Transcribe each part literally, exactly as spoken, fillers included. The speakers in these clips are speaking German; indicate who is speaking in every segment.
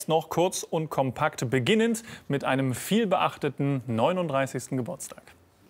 Speaker 1: Noch kurz und kompakt, beginnend mit einem vielbeachteten neununddreißigsten Geburtstag.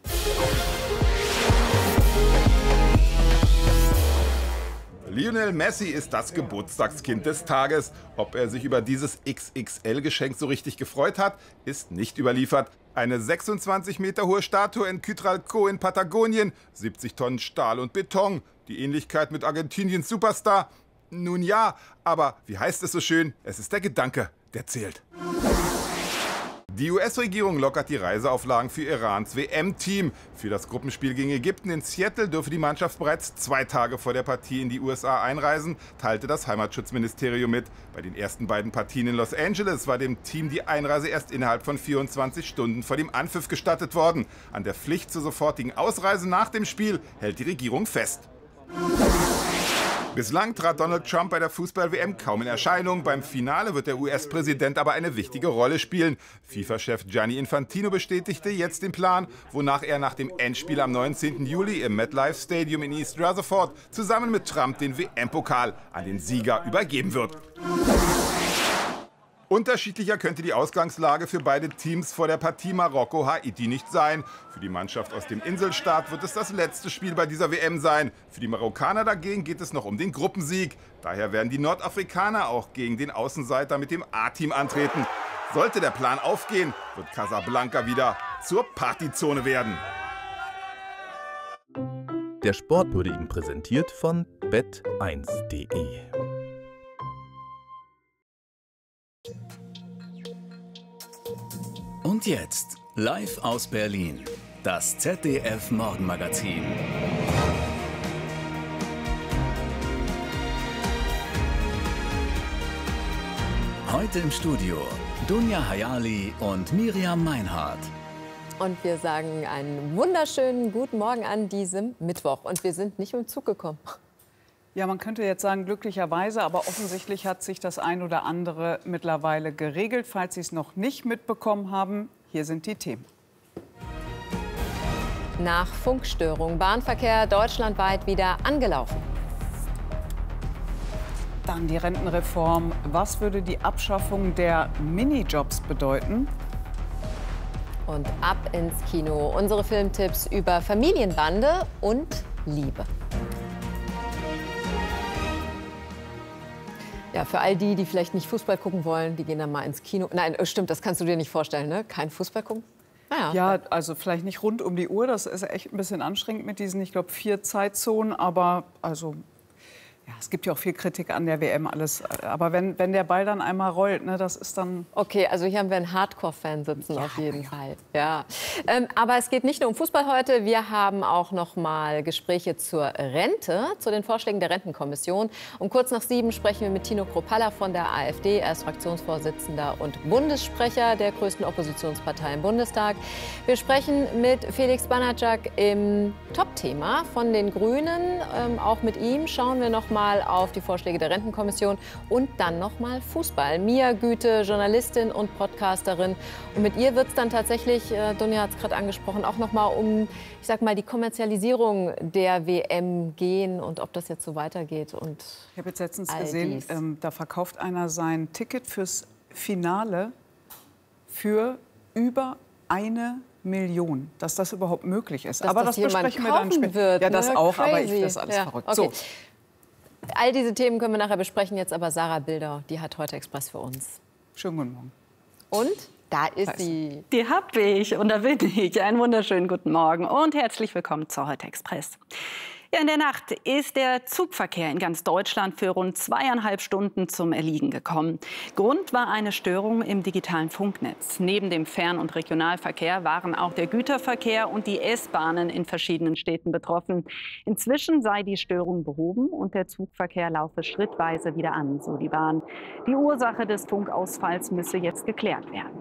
Speaker 2: Lionel Messi ist das Geburtstagskind des Tages. Ob er sich über dieses X X L-Geschenk so richtig gefreut hat, ist nicht überliefert. Eine sechsundzwanzig Meter hohe Statue in Quetzalcóatl in Patagonien, siebzig Tonnen Stahl und Beton. Die Ähnlichkeit mit Argentiniens Superstar? Nun ja, aber wie heißt es so schön? Es ist der Gedanke, der zählt. Die U S-Regierung lockert die Reiseauflagen für Irans W M-Team. Für das Gruppenspiel gegen Ägypten in Seattle dürfe die Mannschaft bereits zwei Tage vor der Partie in die U S A einreisen, teilte das Heimatschutzministerium mit. Bei den ersten beiden Partien in Los Angeles war dem Team die Einreise erst innerhalb von vierundzwanzig Stunden vor dem Anpfiff gestattet worden. An der Pflicht zur sofortigen Ausreise nach dem Spiel hält die Regierung fest. Bislang trat Donald Trump bei der Fußball-W M kaum in Erscheinung. Beim Finale wird der U S-Präsident aber eine wichtige Rolle spielen. FIFA-Chef Gianni Infantino bestätigte jetzt den Plan, wonach er nach dem Endspiel am neunzehnten Juli im MetLife Stadium in East Rutherford zusammen mit Trump den W M-Pokal an den Sieger übergeben wird. Unterschiedlicher könnte die Ausgangslage für beide Teams vor der Partie Marokko-Haiti nicht sein. Für die Mannschaft aus dem Inselstaat wird es das letzte Spiel bei dieser W M sein. Für die Marokkaner dagegen geht es noch um den Gruppensieg. Daher werden die Nordafrikaner auch gegen den Außenseiter mit dem A-Team antreten. Sollte der Plan aufgehen, wird Casablanca wieder zur Partyzone werden.
Speaker 3: Der Sport wurde Ihnen präsentiert von bet eins punkt de.
Speaker 4: Und jetzt, live aus Berlin, das Z D F-Morgenmagazin. Heute im Studio Dunja Hayali und Miriam Meinhardt.
Speaker 5: Und wir sagen einen wunderschönen guten Morgen an diesem Mittwoch. Und wir sind nicht mit dem Zug gekommen.
Speaker 6: Ja, man könnte jetzt sagen, glücklicherweise, aber offensichtlich hat sich das ein oder andere mittlerweile geregelt. Falls Sie es noch nicht mitbekommen haben, hier sind die Themen.
Speaker 5: Nach Funkstörung Bahnverkehr deutschlandweit wieder angelaufen.
Speaker 6: Dann die Rentenreform. Was würde die Abschaffung der Minijobs bedeuten?
Speaker 5: Und ab ins Kino. Unsere Filmtipps über Familienbande und Liebe. Ja, für all die, die vielleicht nicht Fußball gucken wollen, die gehen dann mal ins Kino. Nein, stimmt, das kannst du dir nicht vorstellen, ne? Kein Fußball gucken?
Speaker 6: Naja. Ja, also vielleicht nicht rund um die Uhr. Das ist echt ein bisschen anstrengend mit diesen, ich glaube, vier Zeitzonen. Aber also, ja, es gibt ja auch viel Kritik an der W M, alles. Aber wenn, wenn der Ball dann einmal rollt, ne, das ist dann...
Speaker 5: Okay, also hier haben wir einen Hardcore-Fan sitzen, ja, auf jeden
Speaker 6: ja.
Speaker 5: Fall. Ja. Ähm, aber es geht nicht nur um Fußball heute. Wir haben auch noch mal Gespräche zur Rente, zu den Vorschlägen der Rentenkommission. Um kurz nach sieben sprechen wir mit Tino Kruppalla von der AfD. Er ist Fraktionsvorsitzender und Bundessprecher der größten Oppositionspartei im Bundestag. Wir sprechen mit Felix Banatschak im Top-Thema von den Grünen. Ähm, auch mit ihm schauen wir noch mal auf die Vorschläge der Rentenkommission und dann noch mal Fußball. Mia Güte, Journalistin und Podcasterin. Und mit ihr wird es dann tatsächlich, äh, Dunja hat es gerade angesprochen, auch noch mal um, ich sag mal, die Kommerzialisierung der W M gehen und ob das jetzt so weitergeht. Und
Speaker 6: ich habe jetzt letztens gesehen, ähm, da verkauft einer sein Ticket fürs Finale für über eine Million, dass das überhaupt möglich ist.
Speaker 5: Dass
Speaker 6: aber
Speaker 5: das
Speaker 6: das besprechen wir dann später.
Speaker 5: Wird,
Speaker 6: ja, das
Speaker 5: ne?
Speaker 6: auch,
Speaker 5: Crazy.
Speaker 6: aber ich finde das alles
Speaker 5: ja.
Speaker 6: verrückt.
Speaker 5: Okay.
Speaker 6: So.
Speaker 5: All diese Themen können wir nachher besprechen. Jetzt aber Sarah Bilder, die hat heute Express für uns.
Speaker 6: Schönen guten Morgen.
Speaker 5: Und da ist
Speaker 6: Da ist
Speaker 5: sie.
Speaker 7: Die hab ich und da bin ich. Einen wunderschönen guten Morgen und herzlich willkommen zur Heute Express. Ja, in der Nacht ist der Zugverkehr in ganz Deutschland für rund zweieinhalb Stunden zum Erliegen gekommen. Grund war eine Störung im digitalen Funknetz. Neben dem Fern- und Regionalverkehr waren auch der Güterverkehr und die S-Bahnen in verschiedenen Städten betroffen. Inzwischen sei die Störung behoben und der Zugverkehr laufe schrittweise wieder an, so die Bahn. Die Ursache des Funkausfalls müsse jetzt geklärt werden.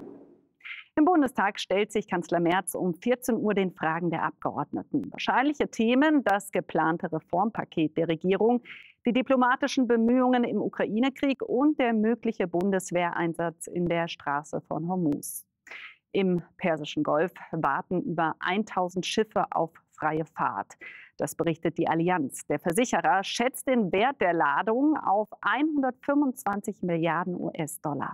Speaker 7: Im Bundestag stellt sich Kanzler Merz um vierzehn Uhr den Fragen der Abgeordneten. Wahrscheinliche Themen: das geplante Reformpaket der Regierung, die diplomatischen Bemühungen im Ukraine-Krieg und der mögliche Bundeswehreinsatz in der Straße von Hormuz. Im Persischen Golf warten über tausend Schiffe auf freie Fahrt. Das berichtet die Allianz. Der Versicherer schätzt den Wert der Ladung auf hundertfünfundzwanzig Milliarden U S-Dollar.